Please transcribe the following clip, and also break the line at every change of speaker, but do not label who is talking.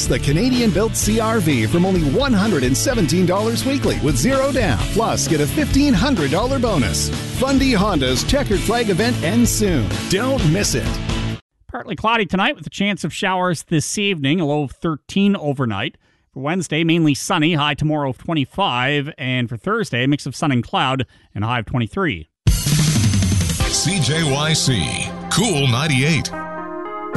Lease the Canadian-built CRV from only $117 weekly with zero down. Plus, get a $1,500 bonus. Fundy Honda's Checkered Flag event ends soon. Don't miss it.
Partly cloudy tonight with a chance of showers this evening, a low of 13 overnight. For Wednesday, mainly sunny, high tomorrow of 25. And for Thursday, a mix of sun and cloud and a high of 23.
CJYC, Cool 98.